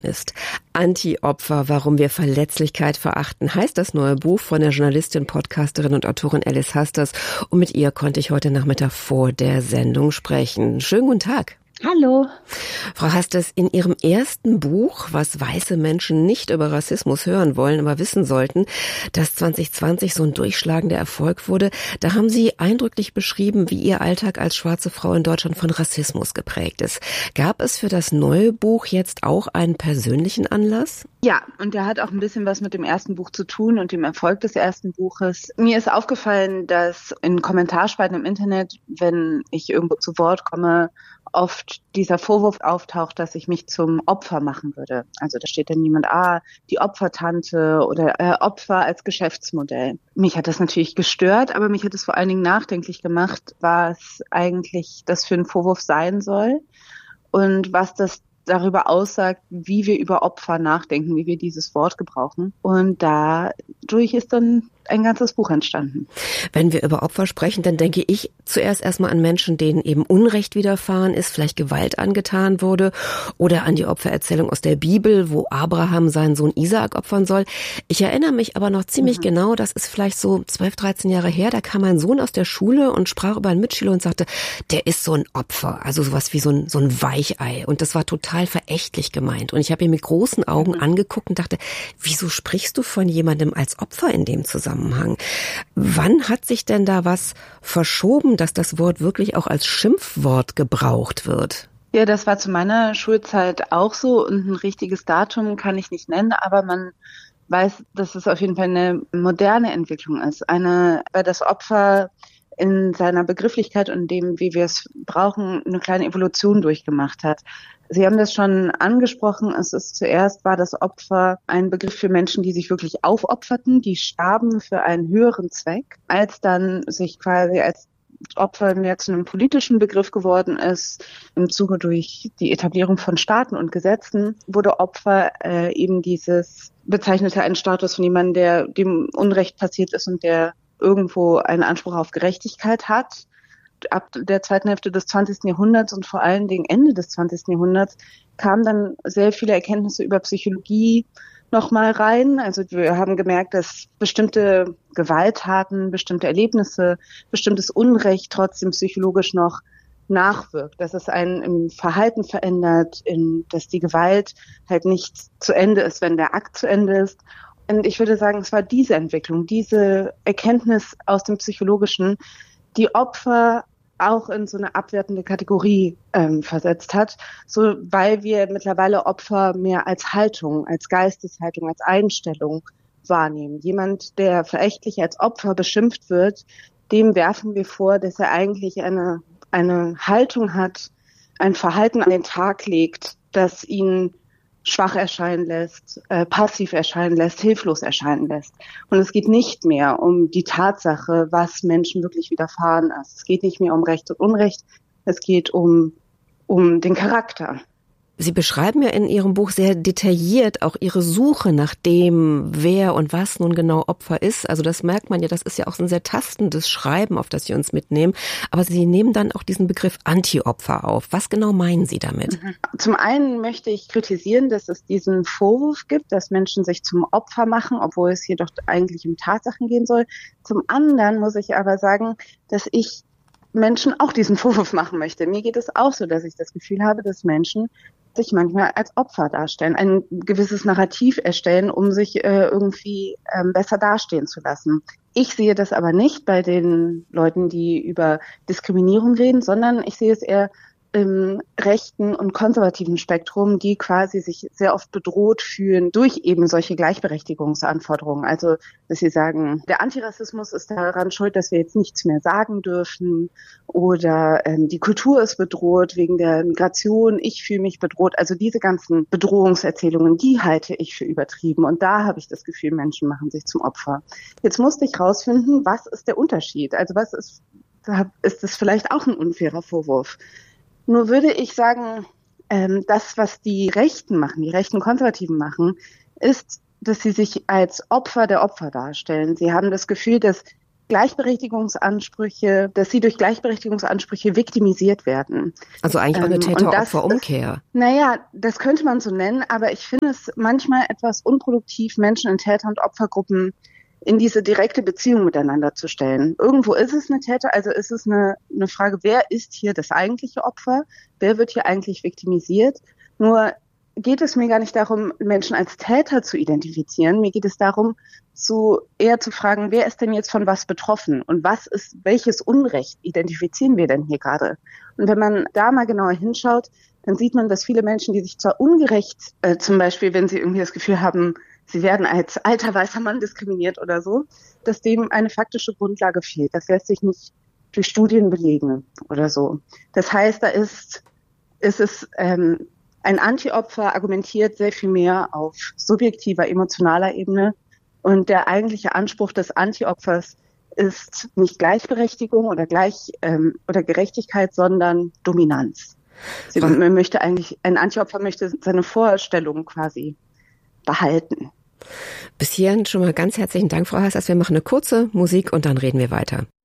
ist. Anti-Opfer, warum wir Verletzlichkeit verachten, heißt das neue Buch von der Journalistin, Podcasterin und Autorin Alice Hasters. Und mit ihr konnte ich heute Nachmittag vor der Sendung sprechen. Schönen guten Tag. Hallo. Frau Hasters, in Ihrem ersten Buch, was weiße Menschen nicht über Rassismus hören wollen, aber wissen sollten, das 2020 so ein durchschlagender Erfolg wurde, da haben Sie eindrücklich beschrieben, wie Ihr Alltag als schwarze Frau in Deutschland von Rassismus geprägt ist. Gab es für das neue Buch jetzt auch einen persönlichen Anlass? Ja, und der hat auch ein bisschen was mit dem ersten Buch zu tun und dem Erfolg des ersten Buches. Mir ist aufgefallen, dass in Kommentarspalten im Internet, wenn ich irgendwo zu Wort komme, oft dieser Vorwurf auftaucht, dass ich mich zum Opfer machen würde. Also da steht dann jemand, die Opfertante oder Opfer als Geschäftsmodell. Mich hat das natürlich gestört, aber mich hat es vor allen Dingen nachdenklich gemacht, was eigentlich das für ein Vorwurf sein soll und was das darüber aussagt, wie wir über Opfer nachdenken, wie wir dieses Wort gebrauchen. Und dadurch ist dann ein ganzes Buch entstanden. Wenn wir über Opfer sprechen, dann denke ich zuerst erstmal an Menschen, denen eben Unrecht widerfahren ist, vielleicht Gewalt angetan wurde, oder an die Opfererzählung aus der Bibel, wo Abraham seinen Sohn Isaak opfern soll. Ich erinnere mich aber noch ziemlich genau, das ist vielleicht so 12, 13 Jahre her, da kam mein Sohn aus der Schule und sprach über einen Mitschüler und sagte, der ist so ein Opfer, also sowas wie so ein Weichei. Und das war total verächtlich gemeint. Und ich habe ihn mit großen Augen angeguckt und dachte, wieso sprichst du von jemandem als Opfer in dem Zusammenhang? Wann hat sich denn da was verschoben, dass das Wort wirklich auch als Schimpfwort gebraucht wird? Ja, das war zu meiner Schulzeit auch so und ein richtiges Datum kann ich nicht nennen, aber man weiß, dass es auf jeden Fall eine moderne Entwicklung ist. Weil das Opfer in seiner Begrifflichkeit und dem, wie wir es brauchen, eine kleine Evolution durchgemacht hat. Sie haben das schon angesprochen. Zuerst war das Opfer ein Begriff für Menschen, die sich wirklich aufopferten, die starben für einen höheren Zweck, als dann sich quasi als Opfer mehr zu einem politischen Begriff geworden ist. Im Zuge durch die Etablierung von Staaten und Gesetzen wurde Opfer bezeichnete einen Status von jemandem, der dem Unrecht passiert ist und der irgendwo einen Anspruch auf Gerechtigkeit hat. Ab der zweiten Hälfte des 20. Jahrhunderts und vor allen Dingen Ende des 20. Jahrhunderts kamen dann sehr viele Erkenntnisse über Psychologie nochmal rein. Also wir haben gemerkt, dass bestimmte Gewalttaten, bestimmte Erlebnisse, bestimmtes Unrecht trotzdem psychologisch noch nachwirkt, dass es einen im Verhalten verändert, dass die Gewalt halt nicht zu Ende ist, wenn der Akt zu Ende ist. Und ich würde sagen, es war diese Entwicklung, diese Erkenntnis aus dem Psychologischen, die Opfer auch in so eine abwertende Kategorie versetzt hat, so weil wir mittlerweile Opfer mehr als Haltung, als Geisteshaltung, als Einstellung wahrnehmen. Jemand, der verächtlich als Opfer beschimpft wird, dem werfen wir vor, dass er eigentlich eine Haltung hat, ein Verhalten an den Tag legt, das ihn schwach erscheinen lässt, passiv erscheinen lässt, hilflos erscheinen lässt. Und es geht nicht mehr um die Tatsache, was Menschen wirklich widerfahren ist. Es geht nicht mehr um Recht und Unrecht, es geht um den Charakter. Sie beschreiben ja in Ihrem Buch sehr detailliert auch Ihre Suche nach dem, wer und was nun genau Opfer ist. Also das merkt man ja, das ist ja auch so ein sehr tastendes Schreiben, auf das Sie uns mitnehmen. Aber Sie nehmen dann auch diesen Begriff Anti-Opfer auf. Was genau meinen Sie damit? Zum einen möchte ich kritisieren, dass es diesen Vorwurf gibt, dass Menschen sich zum Opfer machen, obwohl es jedoch eigentlich um Tatsachen gehen soll. Zum anderen muss ich aber sagen, dass ich Menschen auch diesen Vorwurf machen möchte. Mir geht es auch so, dass ich das Gefühl habe, dass Menschen sich manchmal als Opfer darstellen, ein gewisses Narrativ erstellen, um sich irgendwie besser dastehen zu lassen. Ich sehe das aber nicht bei den Leuten, die über Diskriminierung reden, sondern ich sehe es eher im rechten und konservativen Spektrum, die quasi sich sehr oft bedroht fühlen durch eben solche Gleichberechtigungsanforderungen. Also, dass sie sagen, der Antirassismus ist daran schuld, dass wir jetzt nichts mehr sagen dürfen oder die Kultur ist bedroht wegen der Migration, ich fühle mich bedroht. Also diese ganzen Bedrohungserzählungen, die halte ich für übertrieben. Und da habe ich das Gefühl, Menschen machen sich zum Opfer. Jetzt musste ich rausfinden, was ist der Unterschied? Also ist das vielleicht auch ein unfairer Vorwurf? Nur würde ich sagen, das, was die Rechten machen, die rechten Konservativen machen, ist, dass sie sich als Opfer der Opfer darstellen. Sie haben das Gefühl, dass dass sie durch Gleichberechtigungsansprüche viktimisiert werden. Also eigentlich auch eine Täter-Opfer-Umkehr. Naja, das könnte man so nennen, aber ich finde es manchmal etwas unproduktiv, Menschen in Täter- und Opfergruppen in diese direkte Beziehung miteinander zu stellen. Irgendwo ist es ist es eine Frage, wer ist hier das eigentliche Opfer? Wer wird hier eigentlich viktimisiert? Nur geht es mir gar nicht darum, Menschen als Täter zu identifizieren. Mir geht es darum, eher zu fragen, wer ist denn jetzt von was betroffen und welches Unrecht identifizieren wir denn hier gerade? Und wenn man da mal genauer hinschaut, dann sieht man, dass viele Menschen, die sich zwar ungerecht, zum Beispiel, wenn sie irgendwie das Gefühl haben, sie werden als alter weißer Mann diskriminiert oder so, dass dem eine faktische Grundlage fehlt. Das lässt sich nicht durch Studien belegen oder so. Das heißt, ein Anti-Opfer argumentiert sehr viel mehr auf subjektiver, emotionaler Ebene. Und der eigentliche Anspruch des Anti-Opfers ist nicht Gleichberechtigung oder Gerechtigkeit, sondern Dominanz. Ein Anti-Opfer möchte seine Vorstellung quasi behalten. Bis hierhin schon mal ganz herzlichen Dank, Frau Hassers. Wir machen eine kurze Musik und dann reden wir weiter.